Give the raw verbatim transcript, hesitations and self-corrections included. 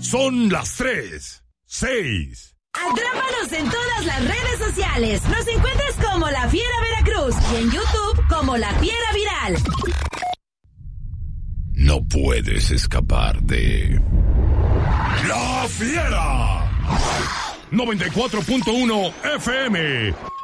Son las tres, seis. Atrápanos en todas las redes sociales. Nos encuentras como La Fiera Veracruz y en YouTube como La Fiera Viral. No puedes escapar de La Fiera. noventa y cuatro punto uno F M.